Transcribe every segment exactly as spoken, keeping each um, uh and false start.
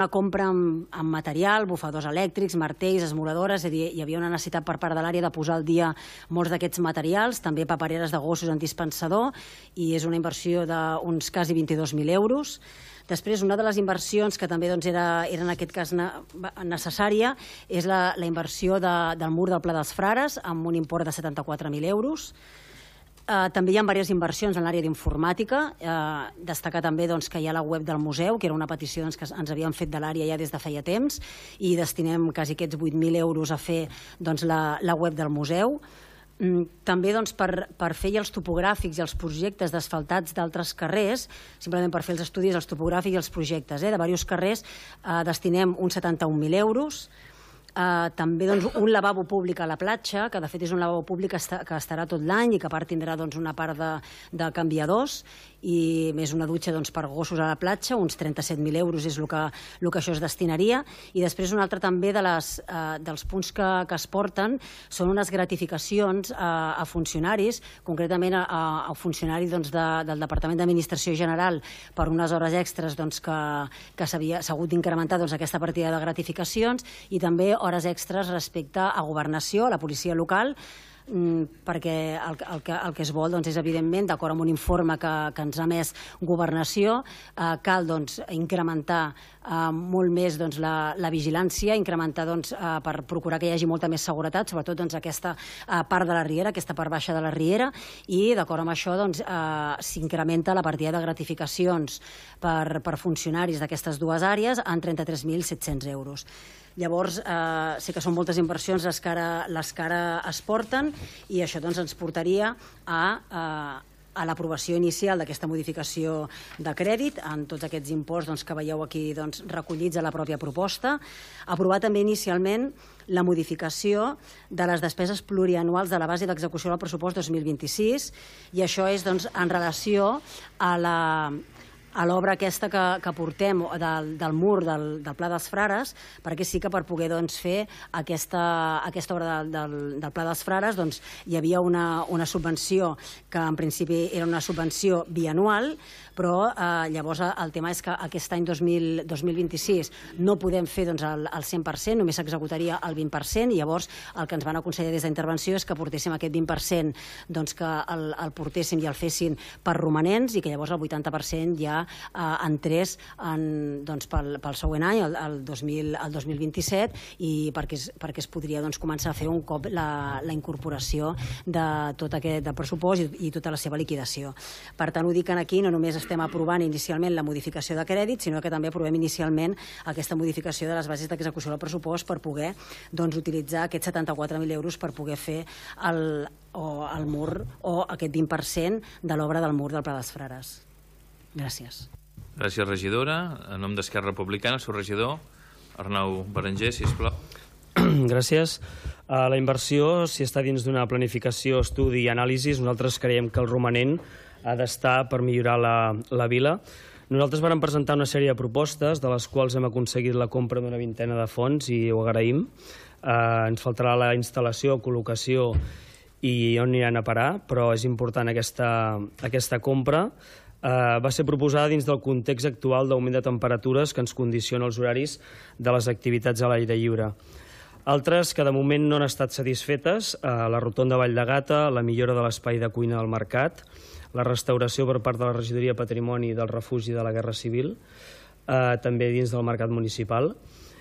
Una compra amb, amb material, bufadors elèctrics, martells, esmoladores, és a dir, hi havia una necessitat per part de l'àrea de posar al dia molts d'aquests materials, també papereres de gossos en dispensador, i és una inversió d'uns quasi vint-i-dos mil euros. Després, una de les inversions que també doncs, era, era en aquest cas ne, necessària és la, la inversió de, del mur del Pla dels Frares, amb un import de setanta-quatre mil euros. Uh, també hi ha diverses inversions en l'àrea d'informàtica. Uh, destacar també doncs, que hi ha la web del museu, que era una petició doncs, que ens havien fet de l'àrea ja des de feia temps, i destinem quasi aquests vuit mil euros a fer doncs, la, la web del museu. Mm, també doncs, per, per fer els topogràfics i els projectes d'asfaltats d'altres carrers, simplement per fer els estudis, els topogràfics i els projectes eh, de diversos carrers, uh, destinem uns setanta-un mil euros. Uh, també doncs, un lavabo públic a la platja, que de fet és un lavabo públic que, està, que estarà tot l'any i que a part tindrà doncs, una part de, de canviadors i més una dutxa doncs, per gossos a la platja, uns trenta-set mil euros és el que, el que això es destinaria. I després un altre també de les, uh, dels punts que, que es porten són unes gratificacions uh, a funcionaris, concretament a, a funcionaris doncs, de, del Departament d'Administració General per unes hores extres doncs, que, que s'ha hagut d'incrementar doncs, aquesta partida de gratificacions, i també hores extres respecte a governació, a la policia local, perquè el, el, que, el que es vol doncs, és, evidentment, d'acord amb un informe que, que ens ha emès Governació, eh, cal doncs, incrementar eh, molt més doncs, la, la vigilància, incrementar doncs, eh, per procurar que hi hagi molta més seguretat, sobretot doncs, aquesta eh, part de la Riera, aquesta part baixa de la Riera, i d'acord amb això doncs, eh, s'incrementa la partida de gratificacions per, per funcionaris d'aquestes dues àrees en trenta-tres mil set-cents euros. Llavors, eh, sé que són moltes inversions les que ara, les que ara es porten, i això doncs, ens portaria a, eh, a l'aprovació inicial d'aquesta modificació de crèdit en tots aquests imports doncs, que veieu aquí doncs, recollits a la pròpia proposta. Aprovar també inicialment la modificació de les despeses plurianuals de la base d'execució del pressupost dos mil vint-i-sis, i això és doncs, en relació a la... a l'obra aquesta que, que portem del, del mur del, del Pla dels Frares, perquè sí que per poder doncs, fer aquesta, aquesta obra del, del, del Pla dels Frares doncs, hi havia una, una subvenció que en principi era una subvenció bianual, però eh, llavors el tema és que aquest any dos mil vint-i-sis no podem fer doncs, el, el cent per cent, només s'executaria el vint per cent, i llavors el que ens van aconsellar des d'intervenció és que portéssim aquest vint per cent, doncs, que el, el portéssim i el fessin per romanents, i que llavors el vuitanta per cent ja eh, entrés en, doncs, pel, pel següent any, el, el, dos mil, el dos mil vint-i-set, i perquè es, perquè es podria doncs, començar a fer un cop la, la incorporació de tot aquest de pressupost i, i tota la seva liquidació. Per tant, ho dic aquí, no només estem aprovant inicialment la modificació de crèdit, sinó que també aprovem inicialment aquesta modificació de les bases d'execució del pressupost per poder doncs, utilitzar aquests setanta-quatre mil euros per poder fer el, o el mur o aquest vint per cent de l'obra del mur del Pla dels Frares. Gràcies. Gràcies, regidora. En nom d'Esquerra Republicana, el seu regidor, Arnau Berenguer, sisplau. Gràcies. La inversió, si està dins d'una planificació, estudi i anàlisi, nosaltres creiem que el romanent ha d'estar per millorar la, la vila. Nosaltres vam presentar una sèrie de propostes, de les quals hem aconseguit la compra d'una vintena de fons, i ho agraïm. Eh, ens faltarà la instal·lació, col·locació i on aniran a parar, però és important aquesta, aquesta compra. Eh, va ser proposada dins del context actual d'augment de temperatures que ens condiciona els horaris de les activitats a l'aire lliure. Altres que de moment no han estat satisfetes, eh, la rotonda Vall de Gata, la millora de l'espai de cuina del mercat, la restauració per part de la regidoria Patrimoni del refugi de la Guerra Civil, eh, també dins del mercat municipal.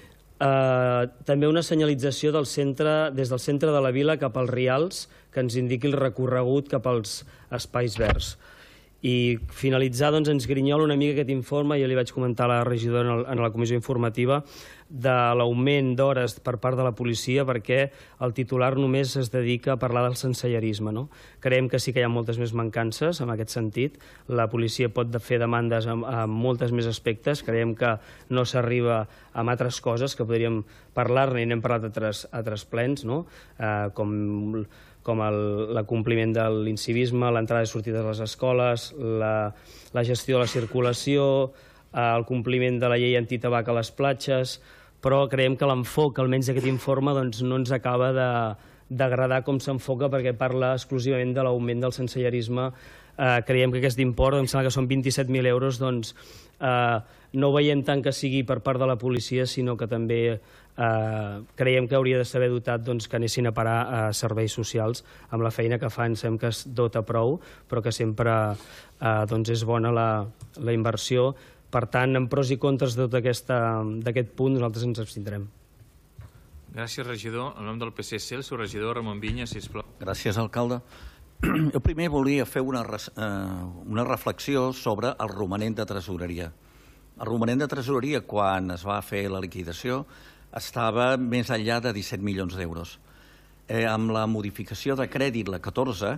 Eh, també una senyalització del centre, des del centre de la vila cap als Rials, que ens indiqui el recorregut cap als espais verds. I finalitzar, doncs, ens grinyola una mica aquest informe, ja li vaig comentar a la regidora en, el, en la comissió informativa, de l'augment d'hores per part de la policia, perquè el titular només es dedica a parlar del sensellarisme. No? Creiem que sí que hi ha moltes més mancances en aquest sentit. La policia pot fer demandes en, en moltes més aspectes. Creiem que no s'arriba amb altres coses que podríem parlar-ne, i n'hem parlat a altres, a altres plens, no? eh, com... com l'acompliment de l'incivisme, l'entrada i sortida de les escoles, la, la gestió de la circulació, el compliment de la llei antitabac a les platges, però creiem que l'enfoc, almenys d'aquest informe, doncs, no ens acaba d'agradar com s'enfoca, perquè parla exclusivament de l'augment del sensellarisme creiem que aquest import, em sembla que són vint-i-set mil euros, doncs no veiem tant que sigui per part de la policia, sinó que també creiem que hauria de saber dotat que anessin a parar a serveis socials amb la feina que fan. Sabem que es dota prou, però que sempre és bona la inversió. Per tant, en pros i contres d'aquest punt, nosaltres ens abstindrem. Gràcies, regidor. En nom del P S C, el seu regidor, Ramon Vinya, sisplau. Gràcies, alcalde. Jo primer volia fer una reflexió sobre el romanent de tresoreria. El romanent de tresoreria, quan es va fer la liquidació, estava més enllà de disset milions d'euros. Amb la modificació de crèdit, la catorze,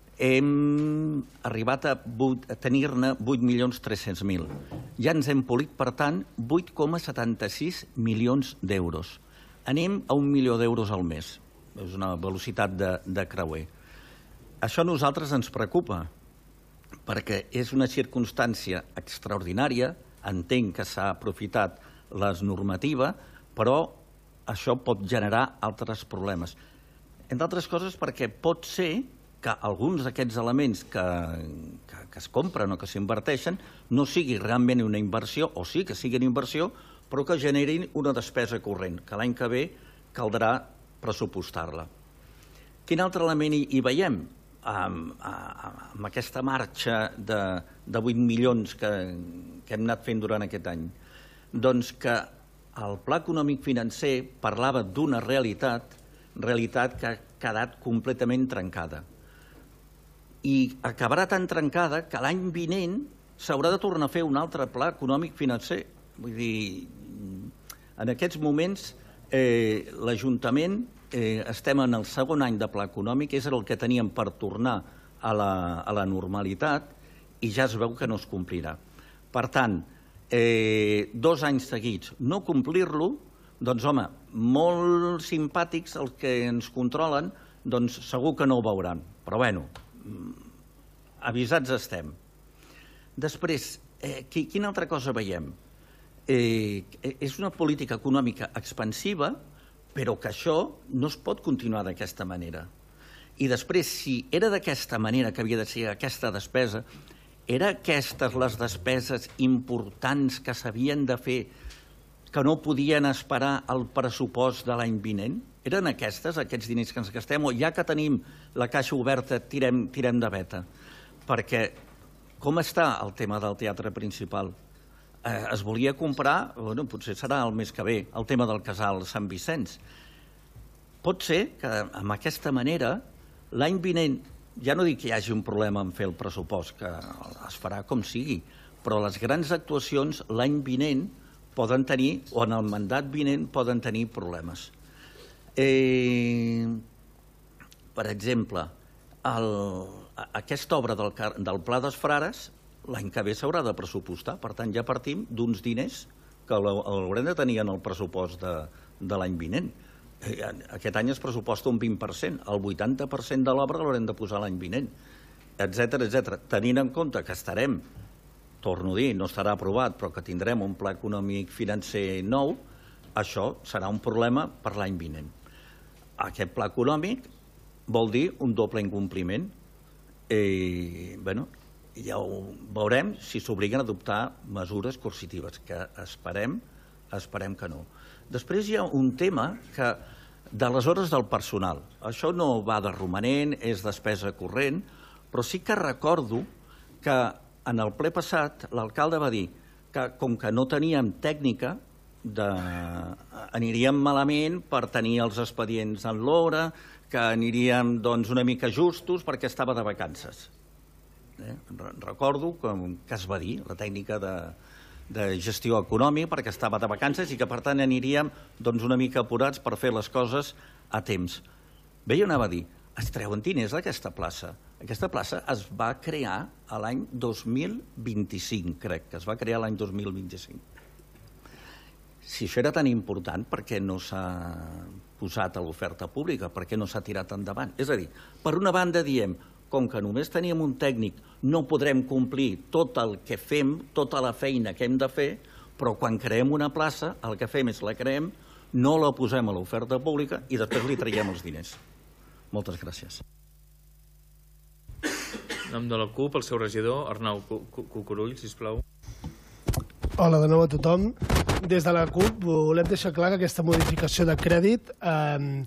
hem arribat a tenir-ne vuit milions tres-cents mil. Ja ens hem polit, per tant, vuit coma setanta-sis milions d'euros. Anem a un milió d'euros al mes. És una velocitat de creuer. Això a nosaltres ens preocupa, perquè és una circumstància extraordinària, entenc que s'ha aprofitat la normativa, però això pot generar altres problemes. Entre altres coses perquè pot ser que alguns d'aquests elements que es compren o que s'inverteixen no sigui realment una inversió, o sí que siguin inversió, però que generin una despesa corrent, que l'any que ve caldrà pressupostar-la. Quin altre element hi veiem amb aquesta marxa de vuit milions que hem anat fent durant aquest any? Doncs que el Pla Econòmic Financer parlava d'una realitat, realitat que ha quedat completament trencada. I acabarà tan trencada que l'any vinent s'haurà de tornar a fer un altre Pla Econòmic Financer. Vull dir, en aquests moments l'Ajuntament estem en el segon any de Pla Econòmic, és el que teníem per tornar a la normalitat i ja es veu que no es complirà. Per tant, dos anys seguits no complir-lo, doncs home, molt simpàtics els que ens controlen, doncs segur que no ho veuran. Però bueno, avisats estem. Després, quina altra cosa veiem? És una política econòmica expansiva, però que això no es pot continuar d'aquesta manera. I després, si era d'aquesta manera que havia de ser aquesta despesa, eren aquestes les despeses importants que s'havien de fer, que no podien esperar el pressupost de l'any vinent? Eren aquestes, aquests diners que ens gastem, o ja que tenim la caixa oberta tirem de veta? Perquè com està el tema del teatre principal? Es volia comprar, potser serà el mes que ve, el tema del casal Sant Vicenç. Pot ser que amb aquesta manera l'any vinent, ja no dic que hi hagi un problema en fer el pressupost, que es farà com sigui, però les grans actuacions l'any vinent poden tenir, o en el mandat vinent poden tenir problemes. Per exemple, aquesta obra del Pla dels Frares l'any que ve s'haurà de pressupostar, per tant ja partim d'uns diners que l'haurem de tenir en el pressupost de l'any vinent. Aquest any es pressuposta un vint per cent, el vuitanta per cent de l'obra l'haurem de posar l'any vinent, etcètera, etcètera. Tenint en compte que estarem, torno a dir, no estarà aprovat, però que tindrem un pla econòmic financer nou, això serà un problema per l'any vinent. Aquest pla econòmic vol dir un doble incompliment. Bé, ja ho veurem si s'obliguen a adoptar mesures coercitives, que esperem, esperem que no. Després hi ha un tema que de les hores del personal. Això no va de romanent, és despesa corrent, però sí que recordo que en el ple passat l'alcalde va dir que com que no teníem tècnica, aniríem malament per tenir els expedients en l'hora, que aniríem una mica justos perquè estava de vacances. Recordo que es va dir, la tècnica de gestió econòmica, perquè estava de vacances i que per tant aniríem una mica apurats per fer les coses a temps. Bé, jo anava a dir, es treuen diners d'aquesta plaça. Aquesta plaça es va crear l'any dos mil vint-i-cinc, crec, que es va crear l'any dos mil vint-i-cinc. Si això era tan important, per què no s'ha posat a l'oferta pública? Per què no s'ha tirat endavant? És a dir, per una banda diem, com que només teníem un tècnic, no podrem complir tot el que fem, tota la feina que hem de fer, però quan creem una plaça, el que fem és la creem, no la posem a l'oferta pública i després li traiem els diners. Moltes gràcies. En nom de la CUP, el seu regidor, Arnau Cucurull, sisplau. Hola de nou a tothom. Des de la CUP volem deixar clar que aquesta modificació de crèdit eh,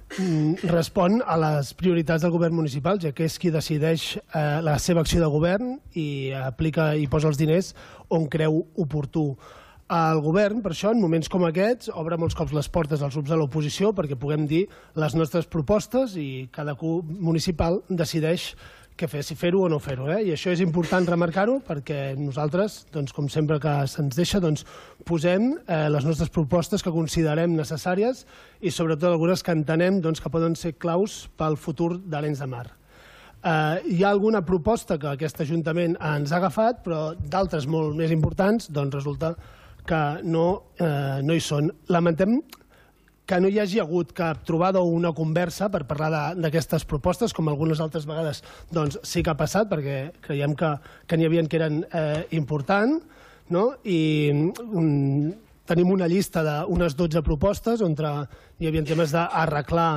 respon a les prioritats del govern municipal, ja que és qui decideix eh, la seva acció de govern i aplica i posa els diners on creu oportú. El govern, per això, en moments com aquests, obre molts cops les portes als grups de l'oposició perquè puguem dir les nostres propostes i cada CUP municipal decideix què fer, si fer-ho o no fer-ho. Eh? I això és important remarcar-ho perquè nosaltres, doncs, com sempre que se'ns deixa, doncs, posem eh, les nostres propostes que considerem necessàries i sobretot algunes que entenem doncs, que poden ser claus pel futur d'Arenys de Mar. Eh, hi ha alguna proposta que aquest Ajuntament ens ha agafat, però d'altres molt més importants doncs, resulta que no, eh, no hi són. Lamentem que no hi hagi hagut cap trobada o una conversa per parlar d'aquestes propostes, com algunes altres vegades doncs, sí que ha passat, perquè creiem que, que n'hi havia que eren eh, importants, no? I um, tenim una llista d'unes dotze propostes on hi havia temes d'arreglar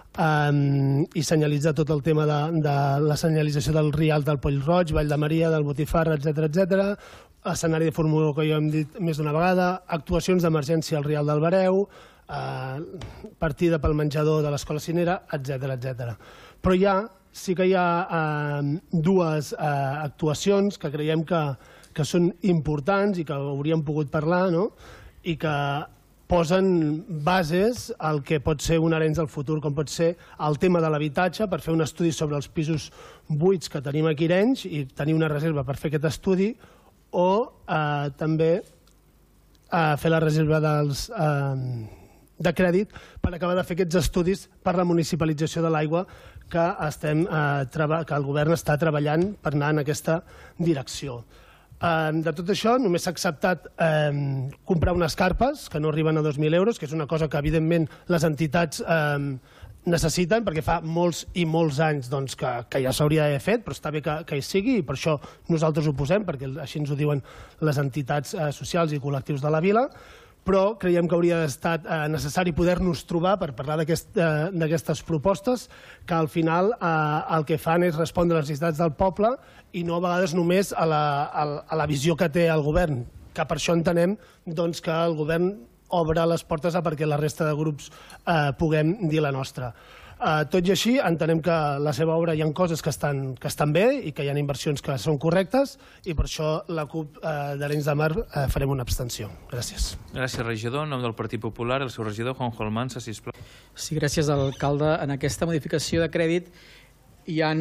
um, i senyalitzar tot el tema de, de la senyalització del Rial del Poll Roig, Vall de Maria, del Botifarra, etcètera, etcètera, escenari de Fórmula que ja hem dit més d'una vegada, actuacions d'emergència al Rial del Bareu, eh, partida pel menjador de l'Escola Cinera, etcètera, etcètera. Però hi ha, sí que hi ha eh, dues eh, actuacions que creiem que, que són importants i que hauríem pogut parlar, no? I que posen bases al que pot ser un Arenys del futur, com pot ser el tema de l'habitatge, per fer un estudi sobre els pisos buits que tenim aquí a Arenys i tenir una reserva per fer aquest estudi, o eh, també eh, fer la reserva dels, eh, de crèdit per acabar de fer aquests estudis per la municipalització de l'aigua que, estem, eh, que el govern està treballant per anar en aquesta direcció. Eh, de tot això només s'ha acceptat eh, comprar unes carpes que no arriben a dos mil euros, que és una cosa que evidentment les entitats eh, necessiten, perquè fa molts i molts anys doncs, que, que ja s'hauria d'haver fet, però està bé que, que hi sigui i per això nosaltres ho posem, perquè així ens ho diuen les entitats eh, socials i col·lectius de la vila, però creiem que hauria estat eh, necessari poder-nos trobar per parlar d'aquestes aquest, eh, propostes que al final eh, el que fan és respondre a les necessitats del poble i no a vegades només a la, a, a la visió que té el govern, que per això entenem doncs, que el govern obre les portes a perquè la resta de grups eh, puguem dir la nostra. Eh, tot i així, entenem que la seva obra hi ha coses que estan, que estan bé i que hi ha inversions que són correctes i per això la CUP eh, d'Arenys de Mar eh, farem una abstenció. Gràcies. Gràcies, regidor. En nom del Partit Popular, el seu regidor, Juanjo Almansa, sisplau. Sí, gràcies, alcalde. En aquesta modificació de crèdit hi ha,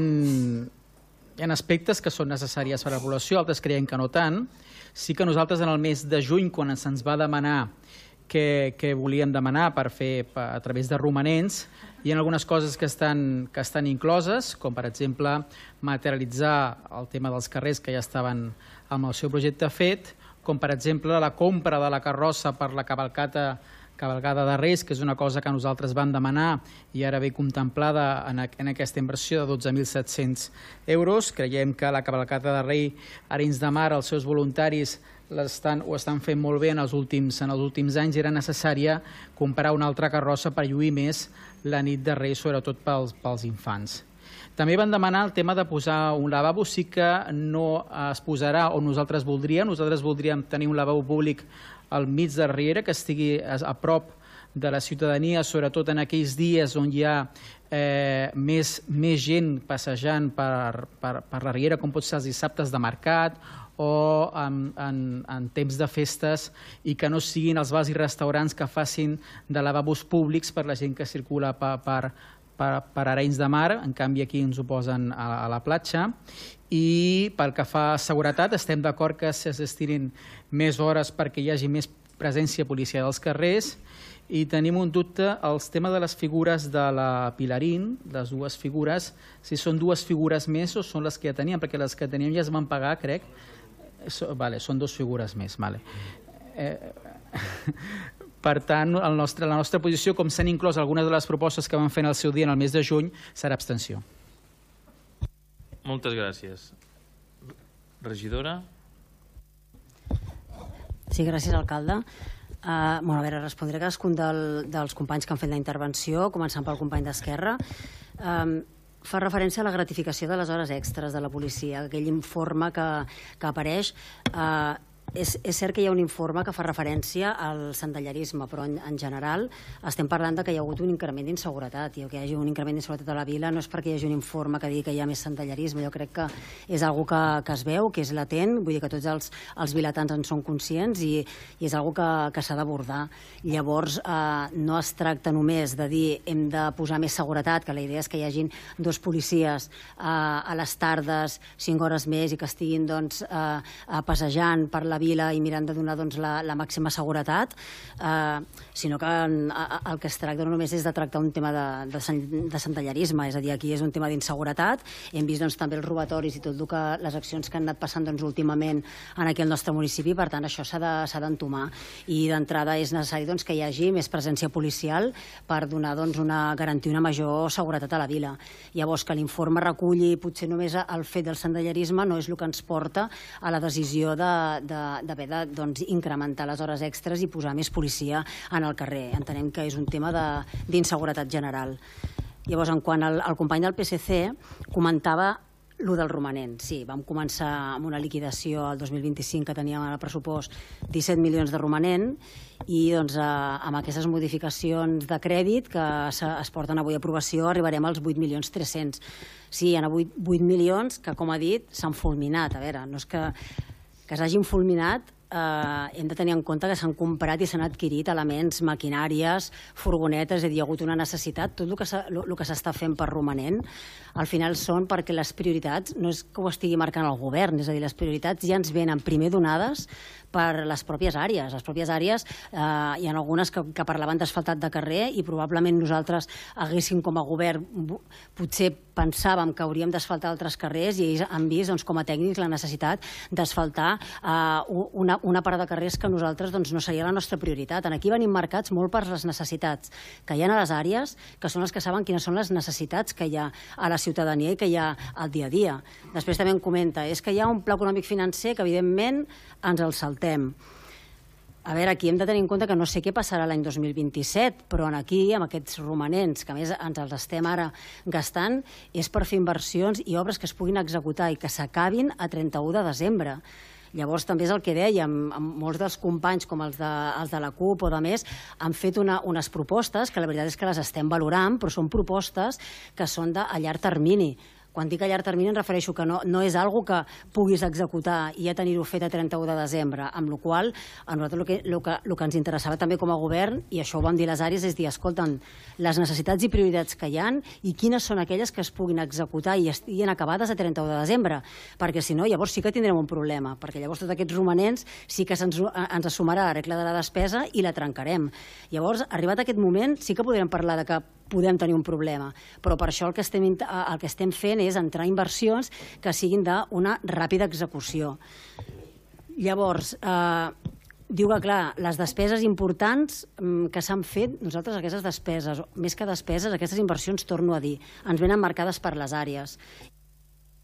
hi ha aspectes que són necessàries per a la població, altres creiem que no tant. Sí que nosaltres en el mes de juny, quan se'ns va demanar que, que volíem demanar per fer a través de romanents, hi ha algunes coses que estan, que estan incloses, com per exemple materialitzar el tema dels carrers que ja estaven amb el seu projecte fet, com per exemple la compra de la carrossa per la cavalcata cavalcada de Reis, que és una cosa que nosaltres vam demanar i ara ve contemplada en, en aquesta inversió de dotze mil set-cents euros. Creiem que la cavalcada de Rei Arenys de Mar, els seus voluntaris estan, ho estan fent molt bé en els últims, en els últims anys. Era necessària comprar una altra carrossa per lluir més la nit de Reis, sobretot pels, pels infants. També van demanar el tema de posar un lavabo. Sí que no es posarà on nosaltres voldríem. Nosaltres voldríem tenir un lavabo públic al mig de la Riera, que estigui a prop de la ciutadania, sobretot en aquells dies on hi ha eh, més, més gent passejant per, per, per la Riera, com pot ser els dissabtes de mercat o en, en, en temps de festes, i que no siguin els bars i restaurants que facin de lavabos públics per la gent que circula per, per, per, per Arenys de Mar. En canvi, aquí ens ho posen a, a la platja. I pel que fa a seguretat, estem d'acord que es destinin més hores perquè hi hagi més presència policial als carrers, i tenim un dubte al tema de les figures de la Pilarín, les dues figures, si són dues figures més o són les que ja teníem, perquè les que teníem ja es van pagar, crec. So, vale, són dues figures més. Vale. Eh, per tant, el nostre, la nostra posició, com s'han inclòs algunes de les propostes que van fer en el seu dia en el mes de juny, serà abstenció. Moltes gràcies. Regidora? Sí, gràcies, alcalde. Uh, bueno, a veure, respondré a cadascun del, dels companys que han fet la intervenció, començant pel company d'Esquerra. Um, fa referència a la gratificació de les hores extres de la policia, aquell informe que, que apareix. Eh, És, és cert que hi ha un informe que fa referència al sendellarisme, però en, en general estem parlant de que hi ha hagut un increment d'inseguretat, i que hi hagi un increment d'inseguretat a la vila no és perquè hi hagi un informe que digui que hi ha més sendellarisme. Jo crec que és algo que, que es veu, que és latent, vull dir que tots els, els vilatans en són conscients, i, i és algo que, que s'ha d'abordar. Llavors, eh, no es tracta només de dir hem de posar més seguretat, que la idea és que hi hagin dos policies eh, a les tardes, cinc hores més, i que estiguin doncs, eh, passejant per la vila i mirant de donar doncs, la, la màxima seguretat, eh, sinó que en, a, el que es tracta no només és de tractar un tema de, de, de sendellarisme, és a dir, aquí és un tema d'inseguretat. Hem vist doncs, també els robatoris i tot el que, les accions que han anat passant doncs, últimament en aquí al nostre municipi, per tant això s'ha d'entomar, i d'entrada és necessari doncs, que hi hagi més presència policial per donar doncs, una, garantir una major seguretat a la vila. Llavors, que l'informe reculli potser només el fet del sendellarisme no és el que ens porta a la decisió de, de d'haver de doncs, incrementar les hores extres i posar més policia en el carrer. Entenem que és un tema d'inseguretat general. Llavors, en quant al, al company del P S C, comentava lo del romanent. Sí, vam començar amb una liquidació el dos mil vint-i-cinc que teníem al pressupost disset milions de romanent, i doncs, eh, amb aquestes modificacions de crèdit que es porten avui a aprovació arribarem als vuit milions tres-cents. Sí, hi ha vuit milions que, com ha dit, s'han fulminat. A veure, no és que que s'hagin fulminat, eh, hem de tenir en compte que s'han comprat i s'han adquirit elements, maquinàries, furgonetes, és a dir, hi ha hagut una necessitat. Tot el que s'està fent per romanent, al final són perquè les prioritats no és que ho estigui marcant el govern, és a dir, les prioritats ja ens venen primer donades per les pròpies àrees. Les pròpies àrees, eh, hi ha algunes que, que parlaven d'asfaltat de carrer, i probablement nosaltres haguéssim com a govern potser pensàvem que hauríem d'asfaltar altres carrers, i ells han vist doncs, com a tècnics la necessitat d'asfaltar eh, una, una part de carrers que nosaltres doncs, no seria la nostra prioritat. Aquí venim marcats molt per les necessitats que hi ha a les àrees, que són les que saben quines són les necessitats que hi ha a la ciutadania i que hi ha al dia a dia. Després també em comenta, és que hi ha un pla econòmic financer que evidentment ens el saltem. A veure, aquí hem de tenir en compte que no sé què passarà l'any dos mil vint-i-set, però aquí, amb aquests romanents, que a més ens els estem ara gastant, és per fer inversions i obres que es puguin executar i que s'acabin a trenta-u de desembre. Llavors, també és el que dèiem, molts dels companys, com els de, els de la CUP o de més, han fet una, unes propostes, que la veritat és que les estem valorant, però són propostes que són de a llarg termini. Quan dic a llarg termini em refereixo que no, no és algo que puguis executar i ja tenir-ho fet a trenta-u de desembre, amb la qual cosa a nosaltres el que, el, que, el que ens interessava també com a govern, i això ho vam dir les àrees, és dir, escolten, les necessitats i prioritats que hi ha i quines són aquelles que es puguin executar i estiguin acabades a trenta-u de desembre, perquè si no, llavors sí que tindrem un problema, perquè llavors tots aquests romanents sí que ens, ens assumirà la regla de la despesa i la trencarem. Llavors, arribat a aquest moment, sí que podrem parlar de que podem tenir un problema, però per això el que estem, el que estem fent és entrar inversions que siguin d'una ràpida execució. Llavors, eh, diu que, clar, les despeses importants que s'han fet, nosaltres aquestes despeses, més que despeses, aquestes inversions, torno a dir, ens venen marcades per les àrees.